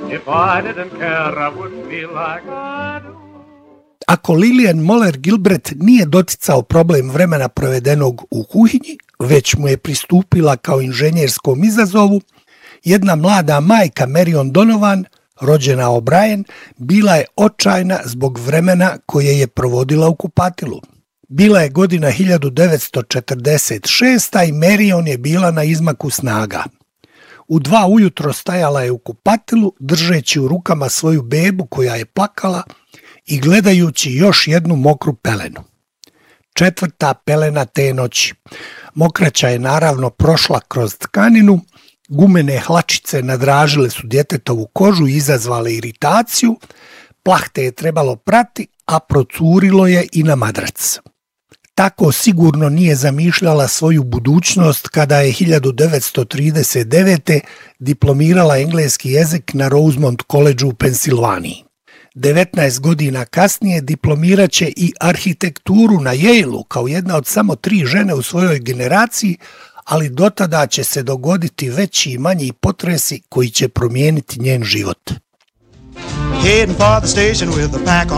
If I didn't care, I wouldn't be like I do. Ako Lillian Moller Gilbert nije doticao problem vremena provedenog u kuhinji, već mu je pristupila kao inženjerskom izazovu, jedna mlada majka Marion Donovan, rođena O'Brien, bila je očajna zbog vremena koje je provodila u kupatilu. Bila je godina 1946. i Marion je bila na izmaku snaga. U 2 ujutro stajala je u kupatilu, držeći u rukama svoju bebu koja je plakala i gledajući još jednu mokru pelenu. 4. pelena te noći. Mokraća je naravno prošla kroz tkaninu, gumene hlačice nadražile su djetetovu kožu i izazvale iritaciju, plahte je trebalo prati, a procurilo je i na madrac. Tako sigurno nije zamišljala svoju budućnost kada je 1939. diplomirala engleski jezik na Rosemont Collegeu u Pensilvaniji. 19 godina kasnije diplomirat će i arhitekturu na Yale-u kao jedna od samo 3 žene u svojoj generaciji, ali dotada će se dogoditi veći i manji potresi koji će promijeniti njen život. Heading for the station with a pack